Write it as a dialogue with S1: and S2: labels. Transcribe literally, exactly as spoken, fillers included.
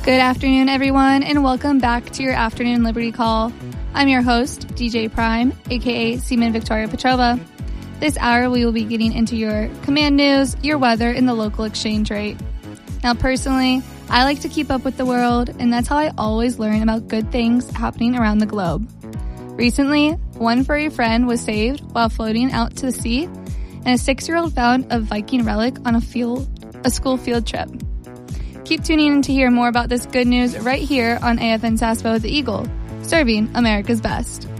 S1: Good afternoon, everyone, and welcome back to your Afternoon Liberty Call. I'm your host, D J Prime, aka Seaman Victoria Petrova. This hour, we will be getting into your command news, your weather, and the local exchange rate. Now, personally, I like to keep up with the world, and that's how I always learn about good things happening around the globe. Recently, one furry friend was saved while floating out to the sea, and a six-year-old found a Viking relic on a field, a school field trip. Keep tuning in to hear more about this good news right here on A F N Sasbo, The Eagle, serving America's best.